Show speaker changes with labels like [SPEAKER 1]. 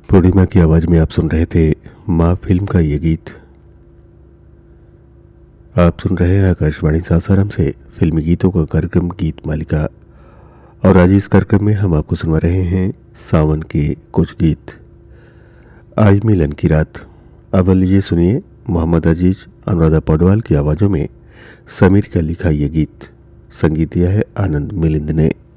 [SPEAKER 1] पूर्णिमा की आवाज में आप सुन रहे थे माँ फिल्म का ये गीत। आप सुन रहे हैं आकाशवाणी सासाराम से फिल्मी गीतों का कार्यक्रम गीत मालिका। और आज इस कार्यक्रम में हम आपको सुनवा रहे हैं सावन के कुछ गीत। आज मिलन की रात। अब लीजिए सुनिए मोहम्मद अजीज अनुराधा पौडवाल की आवाज़ों में समीर का लिखा ये गीत। संगीत दिया है आनंद मिलिंद ने।